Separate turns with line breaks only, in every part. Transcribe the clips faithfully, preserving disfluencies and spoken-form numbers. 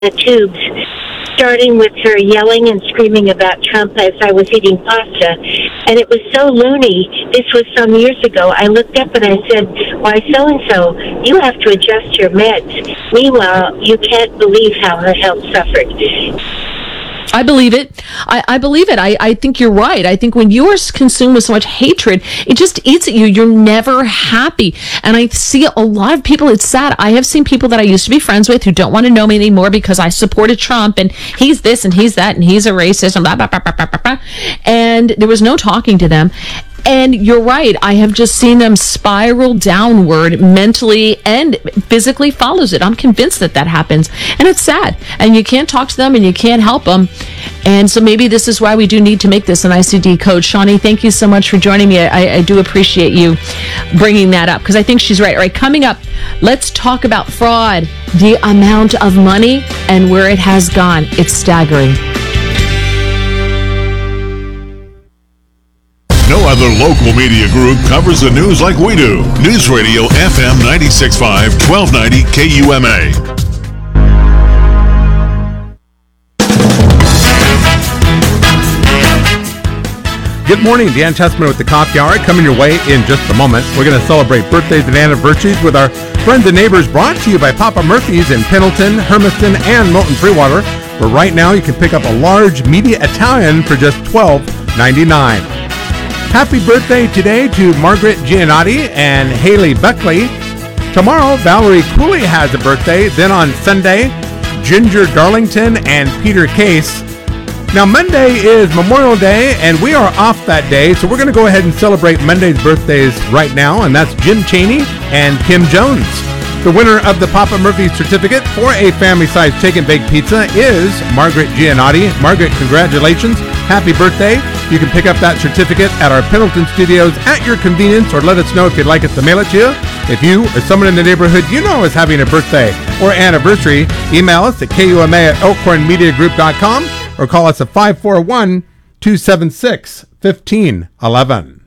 the tubes, starting with her yelling and screaming about Trump as I was eating pasta. And it was so loony. This was some years ago. I looked up and I said, why, so-and-so, you have to adjust your meds. Meanwhile, you can't believe how her health suffered.
I believe it. I, I believe it. I, I think you're right. I think when you are consumed with so much hatred, it just eats at you. You're never happy. And I see a lot of people, it's sad. I have seen people that I used to be friends with who don't want to know me anymore because I supported Trump and he's this and he's that and he's a racist and blah, blah, blah, blah, blah, blah. And there was no talking to them. And you're right. I have just seen them spiral downward mentally and physically follows it. I'm convinced that that happens. And it's sad. And you can't talk to them and you can't help them. And so maybe this is why we do need to make this an I C D code. Shawnee, thank you so much for joining me. I, I do appreciate you bringing that up because I think she's right. All right, coming up, let's talk about fraud, the amount of money and where it has gone. It's staggering.
No other local media group covers the news like we do. News Radio F M ninety-six point five, twelve ninety K U M A.
Good morning, Dan Tessman with the Coffee Hour coming your way in just a moment. We're going to celebrate birthdays and anniversaries with our friends and neighbors, brought to you by Papa Murphy's in Pendleton, Hermiston, and Milton Freewater, where right now you can pick up a large media Italian for just twelve ninety-nine. Happy birthday today to Margaret Giannotti and Haley Buckley. Tomorrow, Valerie Cooley has a birthday. Then on Sunday, Ginger Darlington and Peter Case. Now, Monday is Memorial Day, and we are off that day, so we're going to go ahead and celebrate Monday's birthdays right now, and that's Jim Chaney and Kim Jones. The winner of the Papa Murphy's certificate for a family-sized Take and Bake pizza is Margaret Giannotti. Margaret, congratulations. Happy birthday. You can pick up that certificate at our Pendleton studios at your convenience, or let us know if you'd like us to mail it to you. If you or someone in the neighborhood you know is having a birthday or anniversary, email us at K U M A at elkhorn media group dot com or call us at five four one, two seven six, one five one one.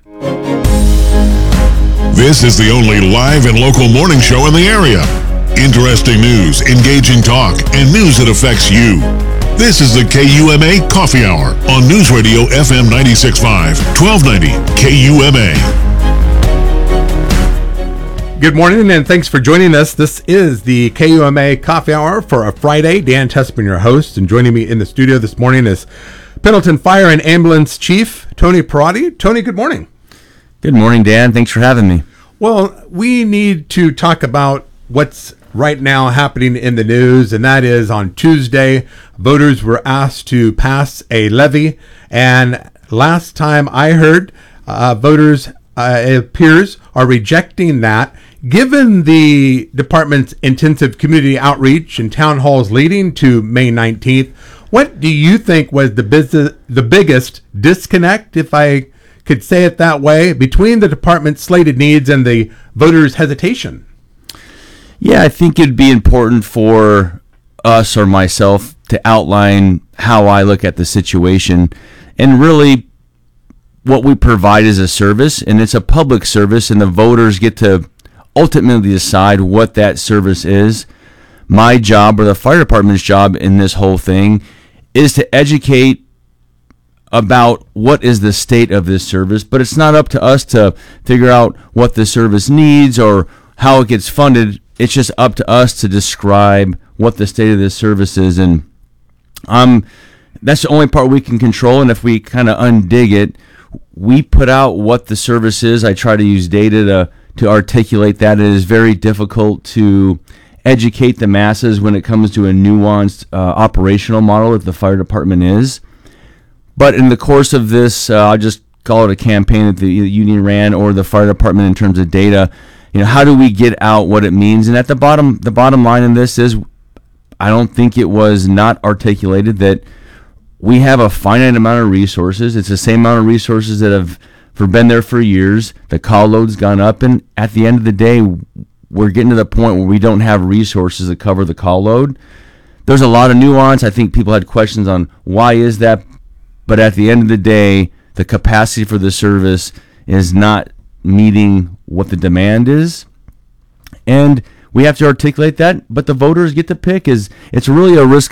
This is the only live and local morning show in the area. Interesting news, engaging talk, and news that affects you. This is the K U M A Coffee Hour on News Radio F M ninety-six point five, twelve ninety K U M A.
Good morning and thanks for joining us. This is the K U M A Coffee Hour for a Friday. Dan Tessman, your host, and joining me in the studio this morning is Pendleton Fire and Ambulance Chief Tony Perotti. Tony, good morning.
Good morning, Dan. Thanks for having me.
Well, we need to talk about what's right now happening in the news, and that is on Tuesday, voters were asked to pass a levy, and last time I heard, uh, voters, uh, it appears, are rejecting that. Given the department's intensive community outreach and town halls leading to May nineteenth, what do you think was the business, the biggest disconnect, if I could say it that way, between the department's slated needs and the voters' hesitation?
Yeah, I think it'd be important for us or myself to outline how I look at the situation and really what we provide as a service. And it's a public service, and the voters get to ultimately decide what that service is. My job, or the fire department's job in this whole thing, is to educate about what is the state of this service, but it's not up to us to figure out what the service needs or how it gets funded. It's just up to us to describe what the state of this service is, and um, that's the only part we can control. And if we kind of undig it, we put out what the service is. I try to use data to to articulate that. It is very difficult to educate the masses when it comes to a nuanced uh, operational model that the fire department is. But in the course of this, uh, I'll just call it a campaign that the union ran or the fire department in terms of data. You know, how do we get out what it means? And at the bottom, the bottom line in this is, I don't think it was not articulated that we have a finite amount of resources. It's the same amount of resources that have for been there for years. The call load's gone up, and at the end of the day, we're getting to the point where we don't have resources to cover the call load. There's a lot of nuance. I think people had questions on why is that, but at the end of the day, the capacity for the service is not meeting what the demand is. And We have to articulate that, but the voters get to pick. Is it's really a risk